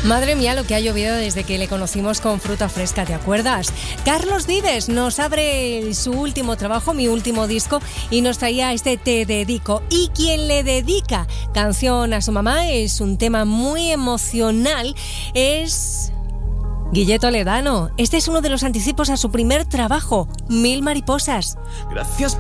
Madre mía, lo que ha llovido desde que le conocimos con Fruta Fresca, ¿te acuerdas? Carlos Vives nos abre su último trabajo, Mi Último Disco, y nos traía este Te Dedico. Y quien le dedica canción a su mamá es un tema muy emocional, es Guille Toledano. Este es uno de los anticipos a su primer trabajo, Mil Mariposas. Gracias